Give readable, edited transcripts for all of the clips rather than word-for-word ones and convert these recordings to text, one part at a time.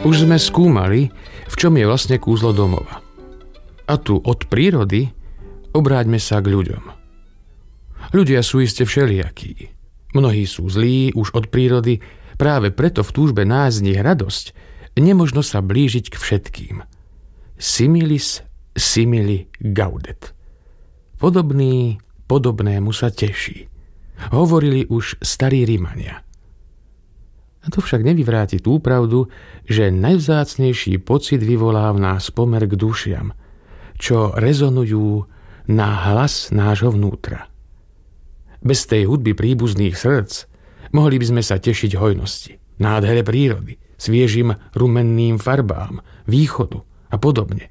Už sme skúmali, v čom je vlastne kúzlo domova. A tu od prírody obráťme sa k ľuďom. Ľudia sú iste všelijakí. Mnohí sú zlí už od prírody, práve preto v túžbe nájsť z nich radosť nemožno sa blížiť k všetkým. Similis simili gaudet. Podobný podobnému sa teší. Hovorili už starí Rimania. A to však nevyvráti tú pravdu, že najvzácnejší pocit vyvolá v nás pomer k dušiam, čo rezonujú na hlas nášho vnútra. Bez tej hudby príbuzných srdc mohli by sme sa tešiť hojnosti, nádhere prírody, sviežim rumenným farbám, východu a podobne.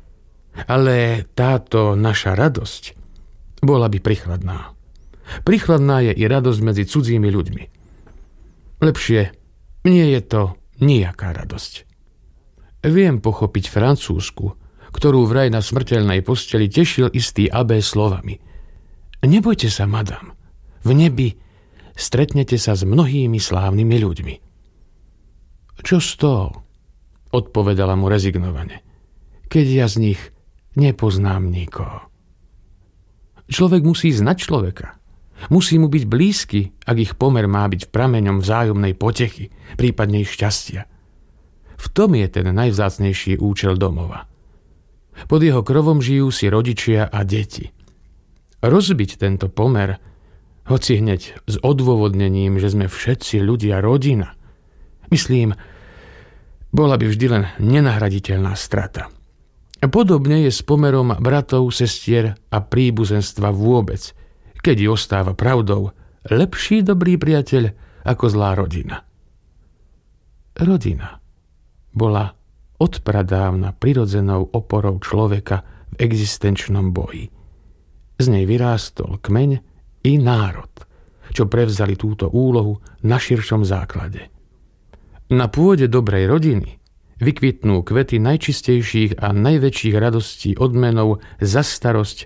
Ale táto naša radosť bola by prichladná. Prichladná je i radosť medzi cudzími ľuďmi. Lepšie nie je to nejaká radosť. Viem pochopiť Francúzsku, ktorú vraj na smrteľnej posteli tešil istý abbé slovami: Nebojte sa, madam, v nebi stretnete sa s mnohými slávnymi ľuďmi. Čo z toho? Odpovedala mu rezignovane. Keď ja z nich nepoznám nikoho. Človek musí znať človeka. Musí mu byť blízky, ak ich pomer má byť prameňom vzájomnej potechy, prípadne šťastia. V tom je ten najvzácnejší účel domova. Pod jeho krovom žijú si rodičia a deti. Rozbiť tento pomer, hoci hneď s odôvodnením, že sme všetci ľudia rodina, myslím, bola by vždy len nenahraditeľná strata. Podobne je s pomerom bratov, sestier a príbuzenstva vôbec, keď ostáva pravdou lepší dobrý priateľ ako zlá rodina. Rodina bola odpradávna prirodzenou oporou človeka v existenčnom boji. Z nej vyrástol kmeň i národ, čo prevzali túto úlohu na širšom základe. Na pôde dobrej rodiny vykvitnú kvety najčistejších a najväčších radostí odmenou za starosť